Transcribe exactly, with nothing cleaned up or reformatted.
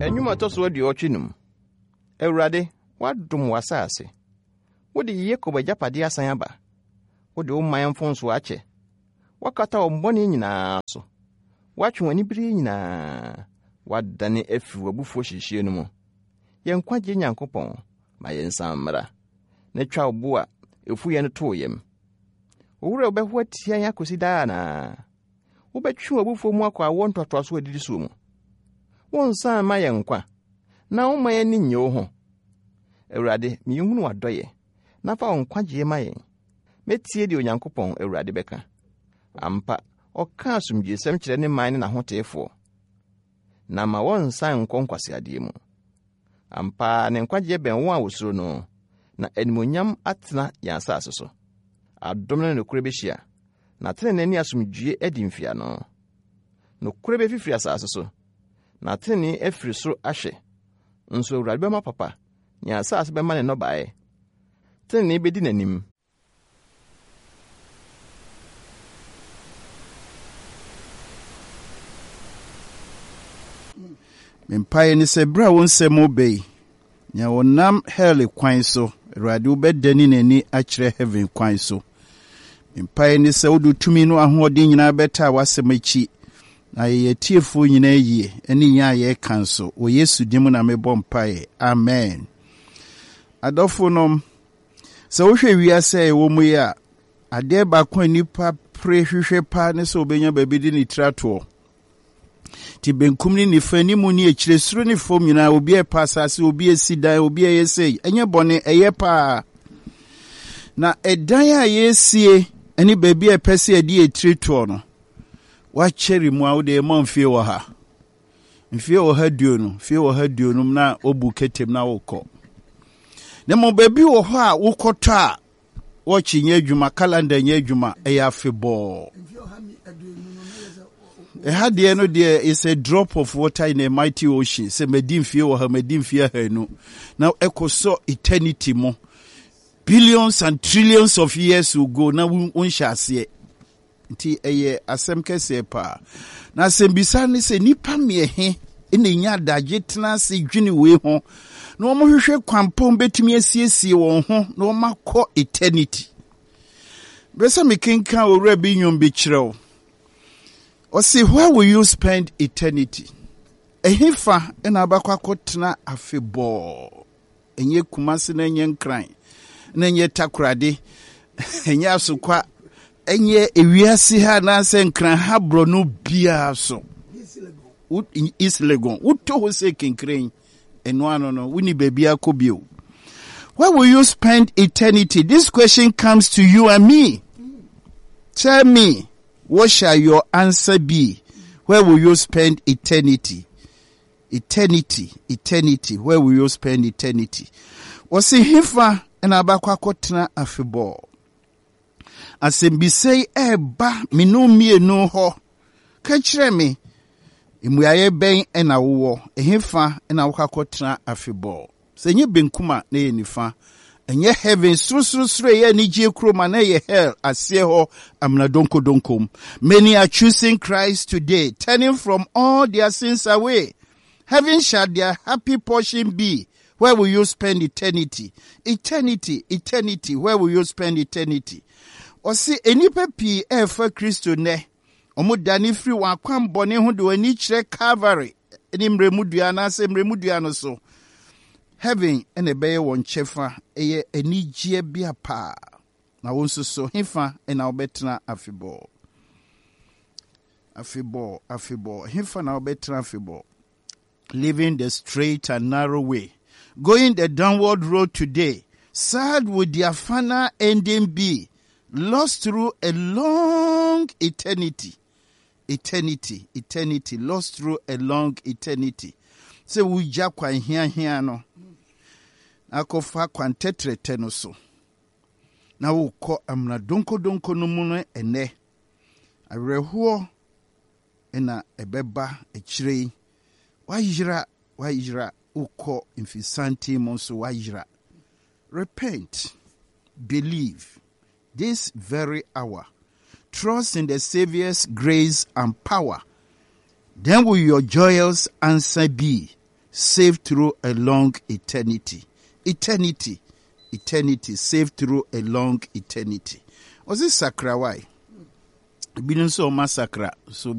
Enyuma toso di ochinum. Ewurade, wadom wasase. Wodi Yakob ajapade asan aba. Wodi wo man fonso ache. Wakata ombone nyina so. Watwe wani biri nyina. Wadane afi wabufo hihie no mu. Yenkwaje Nyankopɔn ma yensan mra. Na twa obo a efu ye no to yem. Owura obehu atia ya kosi daa na. Wobetwe wabufo mu akwa wontoto so adidi so mu. Wonsan ma yenkwa. Na wo maye ni nye wo ho. Ewurade mi hunu wadoye. Na fa onkwaje ma yen. Metie di Onyankopɔn Ewurade beka. Ampa oka asumdwesem kyerɛ ne man na hotefo. Na ma wonsan nkonkwase ade mu. Ampa ne nkwaje ben wo a wosuro no. Na animonyam atena yansa asoso. Adom ne nokure behia. Na tene ne asumdwie adi mfia no. Nokure be fifiri asase so. Na tene afiri soro ahye. Nso Ewurade be ma papa. Nya asase be ma ne no bae. Tene be di nanim. Mempae ni se bra won se mo bei. Nya wonam hell kwan so. Ewurade wo bedani nani akire heaven kwan so. Mempae ni se wodu tumi no ahoɔden nyina beta wasemachi. Na ye tiefo nyina yie eni nya ye kanso. O Yesu dimu na mebɔ mpae. Amen. Adofo nom se wo hwɛ wiase wo mu ya ade ba kwa nipa pre hwehwɛ pa ne se obenya baabi di ni trato. Ti benkum ni nifa ni mu ni ekire suro ni fom nyina obi e pa asase obi esidan obi e yesei enye bone eye pa na edan a yesie eni baabi e pese edi etreto no wa cheri mu a wo de ma mfie wo ha mfie wo ha duo no mfie wo ha duo no na obu ketem na wokɔ ne mo baabi wo ho a wokɔtɔ a wo chinye adwuma calendar nye adwuma e ya febɔ. A had the end there is a drop of water in a mighty ocean. Say medim fear or her medim fear her no. Now echo so eternity mo. Billions and trillions of years will go. Now we shall see. Nti eye asem kese pa. Na sembisa ni se nipa me he ene nya daje tena se dwene we ho. Na omo hwehwe kwampom betumi asiesie won ho na omo akɔ eternity. Besa me kenka owura bi nyom bi kyerɛw. Or see, where will you spend eternity? A hifa and abakwa afebo. And ye kumasi na yen crying. And ye takradi. And ye asukwa. And ye ewiasi ha na sen kran habro no bia so. In East Legon. Uto ho se ken crane. And one no. Wini baby akobio. Where will you spend eternity? This question comes to you and me. Tell me. What shall your answer be? Where will you spend eternity? Eternity, eternity. Where will you spend eternity? Wasi hifa ena abakwa kotena afebo. Asembise eba minu mienu ho. Kachire me. Imuyaye ben ena uwo. Hifa ena wakakotena afebo. Senye benkuma neye nifa. Enye heaven sru sru sru ye ni je kroma na ye hell asie ho amna donko donkom. Many are choosing Christ today, turning from all their sins away. Heaven shall their happy portion be. Where will you spend eternity? Eternity, eternity. Where will you spend eternity? Osi enipa pi e fa Kristo ne. Omo dani free wa kwam bone ho de wani kire Calvary. Eni mremudua na se mremudua no so. Heaven and a bay one chefa a enijia bia pa. Na wonso so hifa and our betra afibo. Afibo, afibo. Hifa na betra afibo. Living the straight and narrow way. Going the downward road today. Sad would their final ending be. Lost through a long eternity. Eternity, eternity. Lost through a long eternity. So we jakwa here here no. Akofa kwantetre teno so. Na wukɔ amna donko donko no mu no ene. Awerɛhoɔ ena ebeba ekyire. Wayira, wayira ukɔ mfisanti mo so wayira. Repent. Believe. This very hour. Trust in the Savior's grace and power. Then will your joyous answer be. saved through a long eternity. Eternity. Eternity. Saved through a long eternity. Was this sakra why? Binu so masakra. So